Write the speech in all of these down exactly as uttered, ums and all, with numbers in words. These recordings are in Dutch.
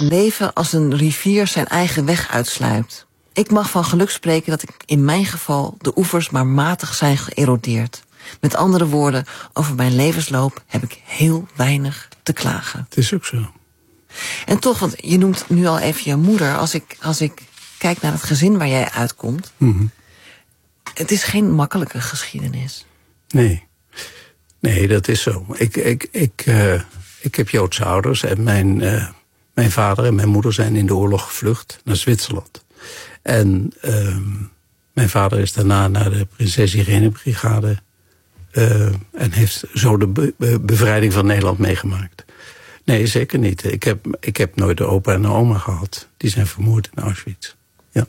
het leven als een rivier zijn eigen weg uitsluipt. Ik mag van geluk spreken dat ik in mijn geval de oevers maar matig zijn geërodeerd. Met andere woorden, over mijn levensloop heb ik heel weinig te klagen. Het is ook zo. En toch, want je noemt nu al even je moeder. Als ik, als ik kijk naar het gezin waar jij uitkomt. Mm-hmm. Het is geen makkelijke geschiedenis. Nee. Nee, dat is zo. Ik, ik, ik, uh, ik heb Joodse ouders en mijn, uh, mijn vader en mijn moeder zijn in de oorlog gevlucht naar Zwitserland. En uh, mijn vader is daarna naar de Prinses Irene Brigade uh, en heeft zo de be- be- bevrijding van Nederland meegemaakt. Nee, zeker niet. Ik heb, ik heb nooit een opa en een oma gehad. Die zijn vermoord in Auschwitz. Ja.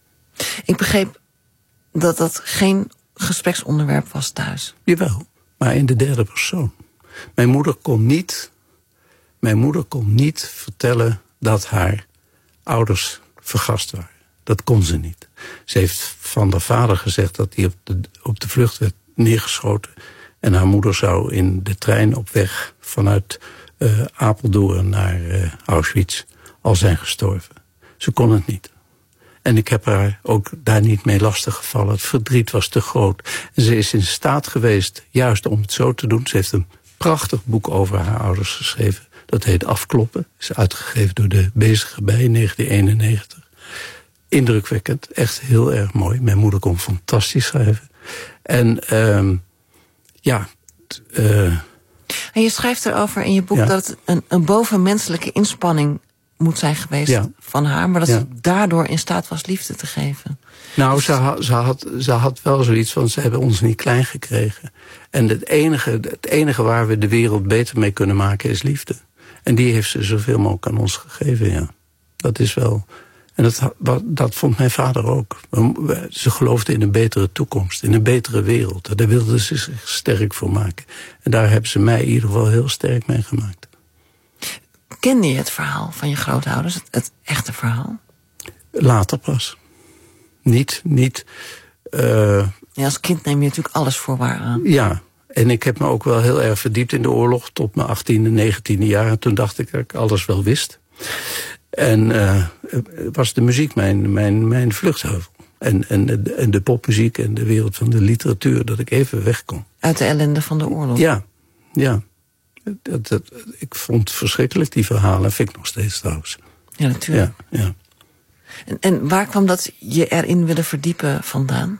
Ik begreep dat dat geen gespreksonderwerp was thuis. Jawel, maar in de derde persoon. Mijn moeder kon niet, mijn moeder kon niet vertellen dat haar ouders vergast waren. Dat kon ze niet. Ze heeft van haar vader gezegd dat hij op de, op de vlucht werd neergeschoten. En haar moeder zou in de trein op weg vanuit uh, Apeldoorn naar uh, Auschwitz al zijn gestorven. Ze kon het niet. En ik heb haar ook daar niet mee lastiggevallen. Het verdriet was te groot. En ze is in staat geweest juist om het zo te doen. Ze heeft een prachtig boek over haar ouders geschreven. Dat heet Afkloppen. Is uitgegeven door de Bezige Bij in negentien eenennegentig. Indrukwekkend. Echt heel erg mooi. Mijn moeder kon fantastisch schrijven. En uh, ja... Uh, en je schrijft erover in je boek ja. dat het een, een bovenmenselijke inspanning moet zijn geweest ja. van haar, maar dat ja. ze daardoor in staat was liefde te geven. Nou, dus... ze, had, ze, had, ze had wel zoiets van, ze hebben ons niet klein gekregen. En het enige, het enige waar we de wereld beter mee kunnen maken is liefde. En die heeft ze zoveel mogelijk aan ons gegeven, ja. Dat is wel... En dat, dat vond mijn vader ook. Ze geloofde in een betere toekomst, in een betere wereld. Daar wilden ze zich sterk voor maken. En daar hebben ze mij in ieder geval heel sterk mee gemaakt. Kende je het verhaal van je grootouders, het, het echte verhaal? Later pas. Niet, niet... Uh, ja, als kind neem je natuurlijk alles voor waar aan. Ja, en ik heb me ook wel heel erg verdiept in de oorlog tot mijn achttiende, negentiende jaar. En toen dacht ik dat ik alles wel wist. En uh, was de muziek mijn, mijn, mijn vluchtheuvel. En, en, en de popmuziek en de wereld van de literatuur, dat ik even weg kon. Uit de ellende van de oorlog? Ja, ja. Dat, dat, ik vond het verschrikkelijk, die verhalen. Vind ik nog steeds trouwens. Ja, natuurlijk. Ja, ja. En, en waar kwam dat je erin willen verdiepen vandaan?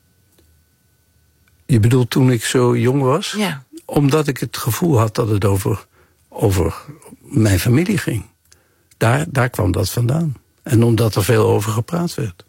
Je bedoelt toen ik zo jong was? Ja. Omdat ik het gevoel had dat het over, over mijn familie ging. Daar, daar kwam dat vandaan. En omdat er veel over gepraat werd.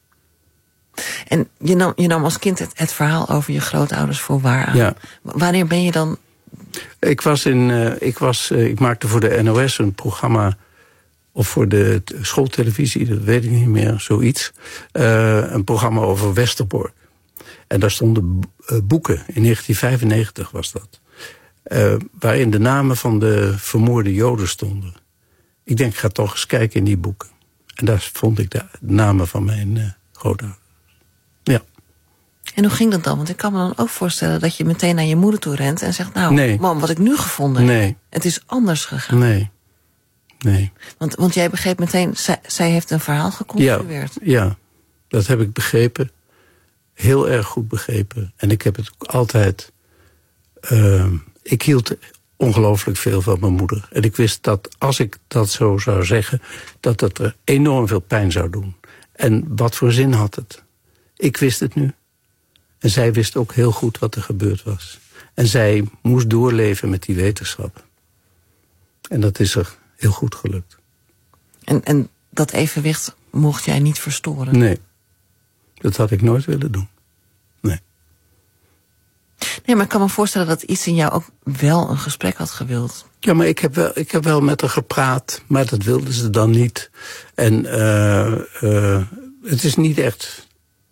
En je nam, je nam als kind het, het verhaal over je grootouders voor waar aan. Ja. Wanneer ben je dan... Ik was in, uh, ik was, uh, ik maakte voor de N O S een programma, of voor de schooltelevisie, dat weet ik niet meer, zoiets. Uh, een programma over Westerbork. En daar stonden uh, boeken, in negentien vijfennegentig was dat. Uh, waarin de namen van de vermoorde Joden stonden. Ik denk, ik ga toch eens kijken in die boeken. En daar vond ik de namen van mijn uh, grootouders. Ja. En hoe ging dat dan? Want ik kan me dan ook voorstellen dat je meteen naar je moeder toe rent en zegt, nou, nee. mam, wat ik nu gevonden heb, nee. het is anders gegaan. Nee, nee. Want, want jij begreep meteen, zij, zij heeft een verhaal geconstrueerd. Ja, ja, dat heb ik begrepen. Heel erg goed begrepen. En ik heb het ook altijd... Uh, ik hield ongelooflijk veel van mijn moeder. En ik wist dat als ik dat zo zou zeggen, dat het er enorm veel pijn zou doen. En wat voor zin had het? Ik wist het nu. En zij wist ook heel goed wat er gebeurd was. En zij moest doorleven met die wetenschap. En dat is er heel goed gelukt. En, en dat evenwicht mocht jij niet verstoren? Nee, dat had ik nooit willen doen. Nee. Nee, maar ik kan me voorstellen dat iets in jou ook wel een gesprek had gewild. Ja, maar ik heb wel, ik heb wel met haar gepraat, maar dat wilde ze dan niet. En uh, uh, het is niet echt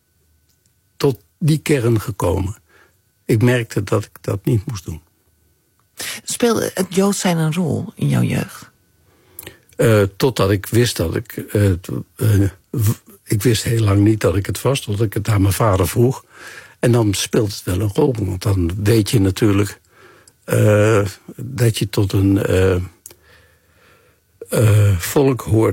tot die kern gekomen. Ik merkte dat ik dat niet moest doen. Speelde het Joods zijn een rol in jouw jeugd? Uh, totdat ik wist dat ik... Uh, uh, ik wist heel lang niet dat ik het was, totdat ik het aan mijn vader vroeg. En dan speelt het wel een rol, want dan weet je natuurlijk uh, dat je tot een uh, uh, volk hoort